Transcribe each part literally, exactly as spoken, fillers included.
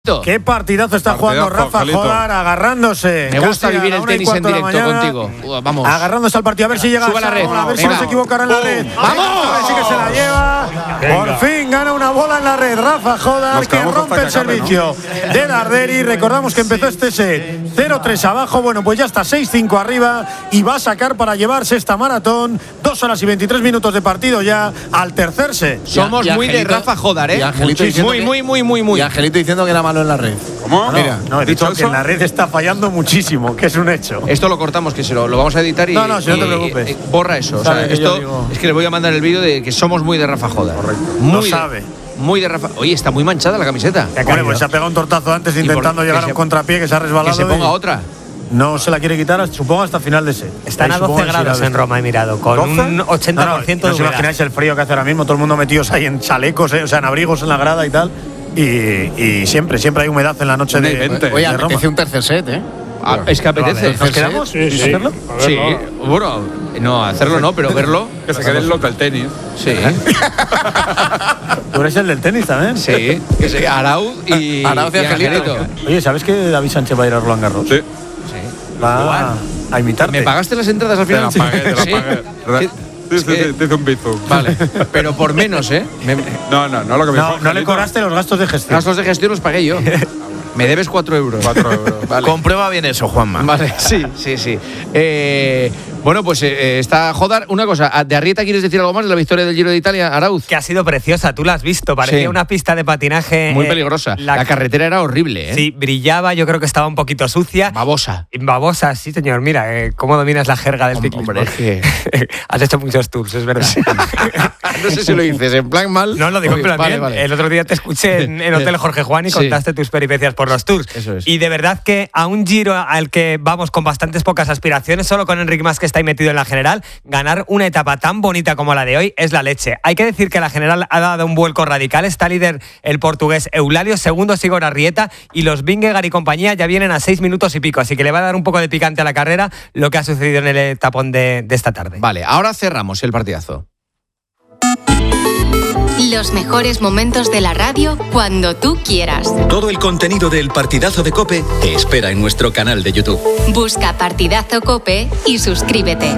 Qué partidazo está partidazo, jugando Rafa Angelito. Jodar, agarrándose. Me gusta vivir el tenis en directo contigo. Uh, vamos. Agarrándose al partido, a ver si llega a la red. Bola, a ver Venga. si no se equivocará en la red. ¡Vamos! A ver si que se la lleva. Venga. Por fin gana una bola en la red. Rafa Jodar, que rompe el servicio ¿no? de Darderi. Recordamos que empezó este set cero tres abajo. Bueno, pues ya está seis cinco arriba y va a sacar para llevarse esta maratón. Dos horas y veintitrés minutos de partido ya al tercer set. Somos y muy Angelito, de Rafa Jodar, ¿eh? Y Angelito muy, que, muy, muy, muy, muy. Y Angelito diciendo que era malo en la red. ¿Cómo? No, Mira, no, he dicho que en la red está fallando muchísimo, que es un hecho. Esto lo cortamos, que se lo, lo vamos a editar y. No, no, si no y, te preocupes. Eh, borra eso. O sea, esto digo... es que le voy a mandar el vídeo de que somos muy de Rafa Jodar. Correcto. Muy lo de, sabe. Muy de Rafa. Oye, está muy manchada la camiseta. Bueno, pues se ha pegado un tortazo antes intentando llegar a un contrapié que se ha resbalado. Que se ponga y... otra. No se la quiere quitar, supongo, hasta final de set. Están a doce grados en Roma, he mirado, con ¿doce? Un ochenta por ciento no, no, de humedad. No os imagináis el frío que hace ahora mismo, todo el mundo metidos ahí en chalecos, eh, o sea, en abrigos en la grada y tal. Y, y siempre, siempre hay humedad en la noche de, de, Oye, de Roma. apetece un tercer set, ¿eh? Ah, es que apetece. ¿Nos quedamos? Sí, sí. ¿Hacerlo? Sí. Bueno, no, hacerlo no, pero verlo. Que se quede el loco el tenis. Sí. ¿Tú eres el del tenis también? Sí. Que se Arauz y, Arauz y, y Angelito. Oye, ¿sabes que David Sánchez va a ir a Roland Garros? Sí. Sí. Va a imitarte. ¿Me pagaste las entradas al final? Te las pagué, te las ¿Sí? pagué. Sí, sí, sí, te hice un bizum. Vale, pero por menos, ¿eh? Me, no, no, no lo que me No, no le cobraste los gastos de gestión. Gastos de gestión los pagué yo. Me debes cuatro euros. Cuatro euros. Vale. Comprueba bien eso, Juanma. Vale, sí, sí, sí. Eh, bueno, pues eh, está Jodar. Una cosa, ¿de Arrieta quieres decir algo más de la victoria del Giro de Italia, Arauz? Que ha sido preciosa, tú la has visto, parecía Sí. una pista de patinaje. Muy eh, peligrosa. La, la carretera era horrible, ¿eh? Sí, brillaba, yo creo que estaba un poquito sucia. Babosa. Babosa, sí, señor. Mira, eh, cómo dominas la jerga del ciclismo. Hombre, que... Has hecho muchos tours, es verdad. No sé si lo dices en plan mal. No, lo digo en plan vale, bien. Vale. El otro día te escuché en, en Hotel Jorge Juan y Sí. contaste tus peripecias por los tours. Eso es. Y de verdad que a un Giro al que vamos con bastantes pocas aspiraciones, solo con Enric Mas, que está ahí metido en la general, ganar una etapa tan bonita como la de hoy es la leche. Hay que decir que la general ha dado un vuelco radical. Está líder el portugués Eulalia, segundo Igor Arrieta, y los Vingegaard y compañía ya vienen a seis minutos y pico, así que le va a dar un poco de picante a la carrera lo que ha sucedido en el etapón de, de esta tarde. Vale, ahora cerramos el partidazo. Los mejores momentos de la radio cuando tú quieras. Todo el contenido del Partidazo de COPE te espera en nuestro canal de YouTube. Busca Partidazo COPE y suscríbete.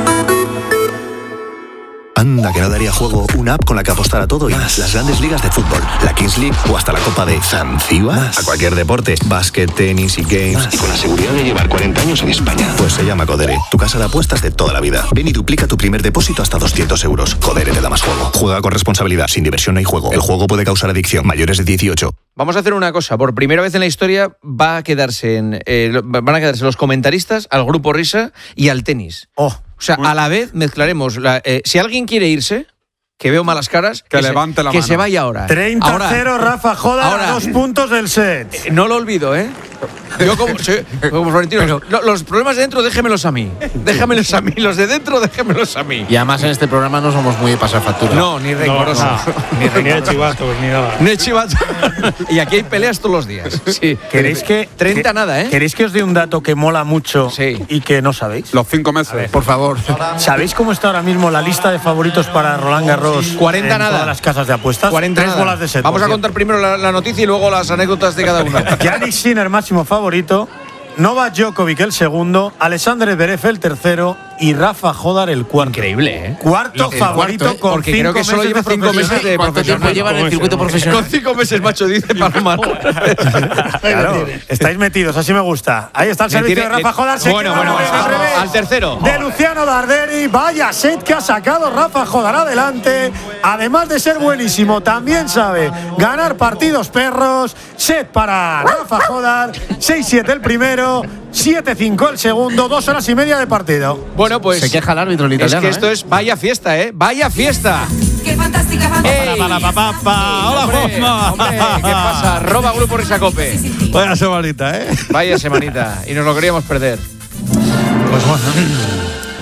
Anda, que no daría juego una app con la que apostar a todo y más. Las grandes ligas de fútbol, la Kings League o hasta la Copa de Zanzíbar. A cualquier deporte, básquet, tenis y games. Más. Y con la seguridad de llevar cuarenta años en España. Pues se llama Codere, tu casa de apuestas de toda la vida. Ven y duplica tu primer depósito hasta doscientos euros. Codere te da más juego. Juega con responsabilidad, sin diversión no hay juego. El juego puede causar adicción. Mayores de dieciocho. Vamos a hacer una cosa. Por primera vez en la historia va a quedarse en, eh, van a quedarse los comentaristas al grupo Risa y al tenis. Oh. O sea, a la vez mezclaremos. La, eh, si alguien quiere irse, que veo malas caras, que, que levante se, la que mano. se vaya ahora. treinta a cero Rafa Jodar, ahora, dos puntos del set. Eh, no lo olvido, ¿eh? Yo como, soy, como Florentino, pero, lo, los problemas de dentro déjemelos a mí. Déjamelos a mí. Los de dentro déjemelos a mí. Y además en este programa no somos muy de pasar factura. No, ni rencorosos. No, no. Ni, ni de chivatos, ni nada. Ni de chivatos. Y aquí hay peleas todos los días. Sí. ¿Queréis que treinta que, nada, eh? ¿Queréis que os dé un dato que mola mucho sí. y que no sabéis? Los cinco meses. Ver, por favor. ¿Sabéis cómo está ahora mismo la lista de favoritos para Roland Garros? cuarenta en nada. Todas las casas de apuestas. cuarenta Tres nada. bolas de set. Vamos a contar primero la, la noticia y luego las anécdotas de cada uno. Yannick Sinner, máximo favorito. Novak Djokovic el segundo, Alexander Zverev el tercero y Rafa Jodar el cuarto. Increíble, ¿eh? Cuarto El favorito cuarto, ¿eh? con Porque cinco creo que solo meses lleva de cinco meses de ¿Cuánto tiempo profesional. lleva en el circuito profesional? Con cinco meses, macho, dice Palomar. Claro, estáis metidos, así me gusta. Ahí está el Le servicio tiene- de Rafa le- Jodar. Se bueno, queda bueno, al bueno, revés. al tercero. De Luciano Darderi. Vaya set que ha sacado Rafa Jodar adelante. Además de ser buenísimo, también sabe ganar partidos perros. Set para Rafa Jodar. seis siete el primero. siete cinco el segundo, dos horas y media de partido. Bueno, pues. Se queja el árbitro el Es italiano. que esto ¿eh? es vaya fiesta, ¿eh? Vaya fiesta. ¡Qué fantástica, ¡Ey! Para, para, para, para. Hola, Hombre, Juanma. hombre, ¿qué pasa? Arroba Grupo Risacope. Vaya semanita, ¿eh? Vaya semanita. Y nos lo queríamos perder. Pues bueno.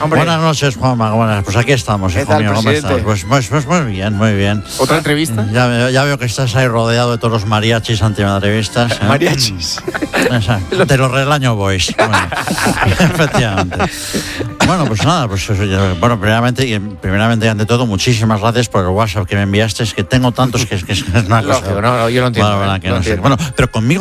Hombre. Buenas noches, Juanma. Buenas. Pues aquí estamos, ¿Qué hijo tal, mío. ¿Cómo presidente? estás? Pues, pues, pues muy bien, muy bien. ¿Otra entrevista? Ya, veo- ya veo que estás ahí rodeado de todos los mariachis antimadridistas. ¿eh? Mariachis. Exacto. De los Relaño Boys. Bueno, efectivamente. Bueno, pues nada, pues eso ya- bueno, primeramente, y primeramente y ante todo, muchísimas gracias por el WhatsApp que me enviaste. Es que tengo tantos que es que es una cosa. Lógico, no, no, yo lo entiendo, Bueno, eh, verdad que lo no sé. entiendo. Bueno, pero conmigo